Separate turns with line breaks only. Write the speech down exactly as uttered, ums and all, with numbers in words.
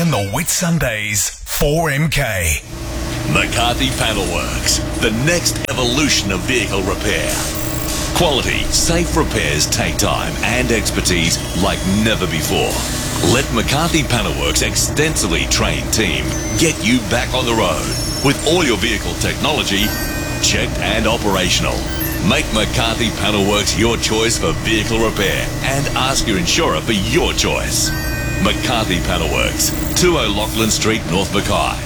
on the Whitsundays four M K.
McCarthy Panelworks, the next evolution of vehicle repair. Quality, safe repairs take time and expertise like never before. Let McCarthy Panelworks' extensively trained team get you back on the road with all your vehicle technology checked and operational. Make McCarthy Panelworks your choice for vehicle repair and ask your insurer for your choice. McCarthy Panelworks, two O'Loughlin Street, North Mackay.